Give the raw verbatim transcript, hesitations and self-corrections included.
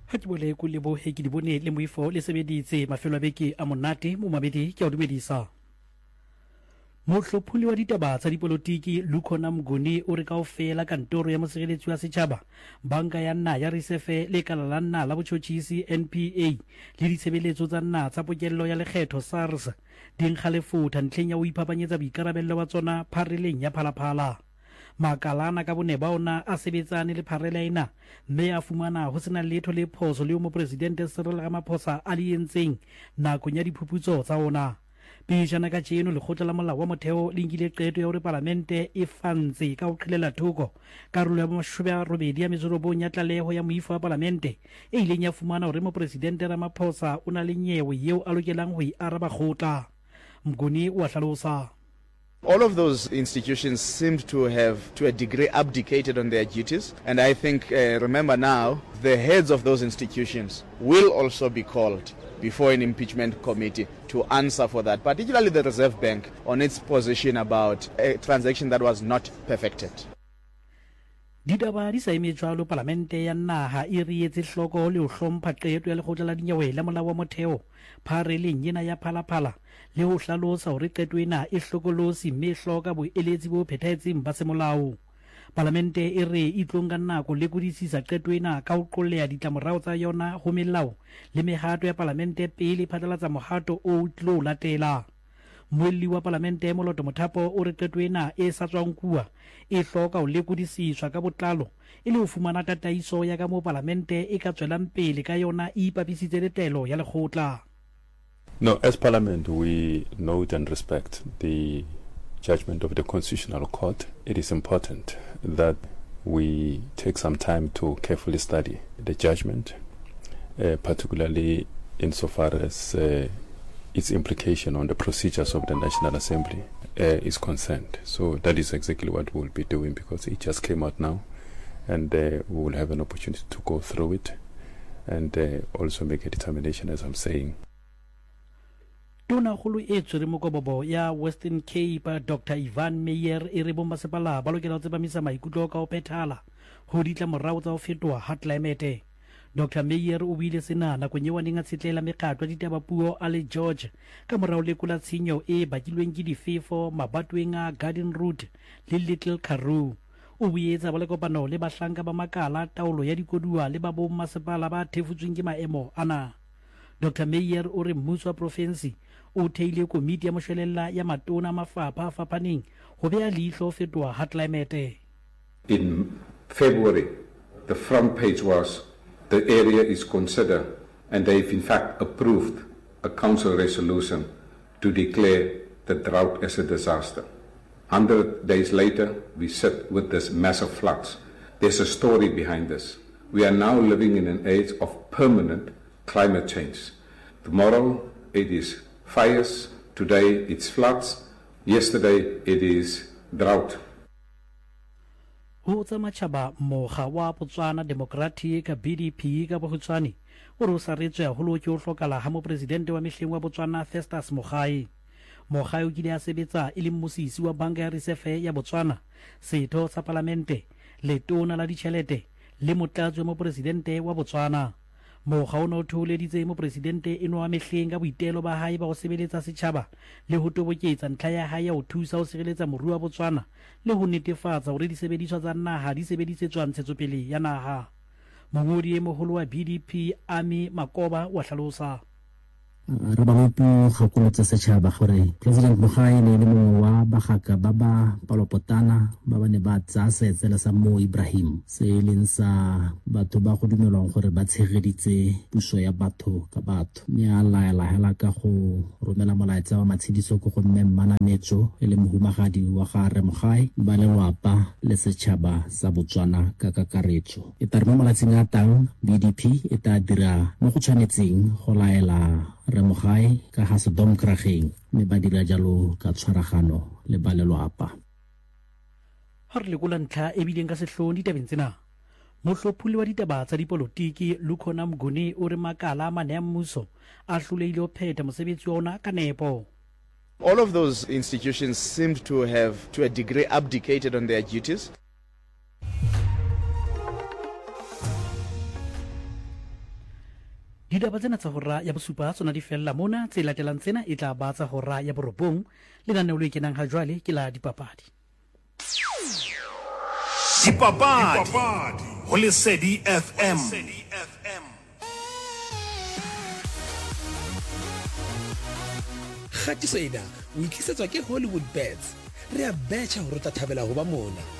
ha ke bole ko le bohe ke di bone le moifo le sebeditse mafelo a beke a monate mo mabedi ke a dumedisa. Mohlophuli wa ditaba tsa dipolotiki Lukhona Mnguni o re kaofela kantoro ya mosebeletsi wa setjhaba banka ya nna ya Risefe le kala la nna la botjhotjhisi N P A le ditshebeletso tsa nna tsa pokello ya lekgetho SARS di nkga lefutha ntlheng ya ho iphapanyetsa boikarabello ba tsona phareleng ya phalaphala. Makalana ka bone ba ona a sebetsane le pharela ena mme a fumana ho sena letho le phoso le mo presidente Cyril Ramaphosa a le entseng nakong ya diphuputso tsa ona. Pejana ka tjeno lekgotla la molao wa motheo le nkile qeto ya hore parlamente e fantse ka ho qhelela thoko karolo ya mashome a robedi ya mezorobong ya tlaleho ya moifo wa parlamente e ileng ya fumana hore mo presidente Ramaphosa o na le nyewe eo a lokelang ho e araba kgotla. Mnguni o a hlalosa. All of those institutions seemed to have, to a degree, abdicated on their duties. And I think, uh, remember now, the heads of those institutions will also be called before an impeachment committee to answer for that, particularly the Reserve Bank on its position about a transaction that was not perfected. Ditaba di sa eme jwalo parlamente ya naha e rietse hloko le ho hlompha qeto ya lekgotla la dinyewe la molao wa motheo phareleng ena ya phalaphala le ho hlalosa hore qeto ena e hlokolosi mme hloka boeletsi bo phethahetseng ba semolao. Parlamente e re e tlong ka nako le kodisisa qeto ena ka ho qolleha ditlamorao tsa yona ho melao le mehato ya parlamente pele phatlalatsa mohato o tlo latela. Moelli wa parlamente Moloto Mothapo o re qeto ena e sa tswang kuwa e hloka ho lekodisiswa ka botlalo e le ho fumana tataiso ya ka mo parlamente e ka tswelang pele ka yona e ipapisitse le telo ya lekgotla. No, as Parliament, we note and respect the judgment of the Constitutional Court. It is important that we take some time to carefully study the judgment, uh, particularly insofar as uh, its implication on the procedures of the National Assembly uh, is concerned. So that is exactly what we'll be doing, because it just came out now, and uh, we will have an opportunity to go through it and uh, also make a determination, as I'm saying. Tona khulu e tsere mokobobo ya Western Cape Doctor Ivan Meyer e re bommasepala ba lokela ho tsepamisa maikutlo ka ho phethala ho ditla morao tsa ho fetoha ha climate. Doctor Meyer o buile sena nakong eo a neng a tshetlela mekgatlo ya ditaba puo a le George ka morao lekola tshenyo e bakilweng ke difefo mabatoweng a Garden Route le Little Karoo. O boetsa ba le kopano le bahlanka ba makala taolo ya dikoduwa le ba bommasepala ba thefutsweng ke maemo ana. Doctor Meyer o re mmuso wa province o theile komiti ya moshwelella ya matona mafapha a fapaneng ho beha leihlo ho fetoha ha climate. In February, the front page was the area is considered, and they've in fact approved a council resolution to declare the drought as a disaster. one hundred days later, we sit with this massive floods. There's a story behind this. We are now living in an age of permanent climate change. Tomorrow it is fires, today it's floods, yesterday it is drought. Ho tsa matjhaba mokga wa Botswana Democratic B D P ka Botswana o re o saretswe haholo ke ho hlokala ha mo presidente wa mehleng wa Botswana Festus Mogae. Mogae o kile a sebetsa e le mmusisi wa banka ya Reserve ya Botswana, setho sa parlamente, letona la ditjhelete le motlatsi wa presidente wa Botswana. Mokga o no tholeditse mo presidente eno wa mehleng ka boitelo ba hae ba go sebeletsa setjhaba le ho toboketsa ntlha ya hae ya ho thusa ho sireletsa moruo wa Botswana le ho netefatsa hore disebediswa tsa naha di sebedisetswa ntshetsopele ya naha. Mongodi e moholo wa B D P Ami Makoba wa hlalosa. Re ba mo gakolotsa setšhaba gore President Mogae ne le mongwe wa bagaka ba ba palopotana ba ba ne ba tsa seetsela sa Mo Ibrahim se leng sa batho ba go dumelwang gore ba tshegeditse puso ya batho ka batho. Mme a laela hela ka go romela molaetsa wa matshediso go go mme Manametso e le mohumagadi wa ga Re Mogae ba lelapa le setšhaba sa Botswana ka kakaretso. E tla re mo malatsing a tang B D P e tla dira mo go tshwanetseng go laela Re Mogae ka ha se dom krageng mme ba dira jalo ka tshwaragano le ba lelapa. Ha re lekola ntlha e bileng ka sehloohong ditabeng tsena, mohlophuli wa ditaba tsa dipolotiki Lukhona Mnguni o re makala a mane a mmuso a hlolehile ho phetha mosebetsi wa ona ka nepo. All of those institutions seemed to have, to a degree, abdicated on their duties. didaba tsena tsa hora ya bosupa tsona di fella mona, tse latelang tsena e tla ba tsa hora ya borobong. Lenaneo le kenang ha jwale ke la dipapadi. Dipapadi ho Lesedi F M. Khatiso ena o ikisetswa ke Hollywood Bets. Re a betcha hore o tla thabela ho ba mona.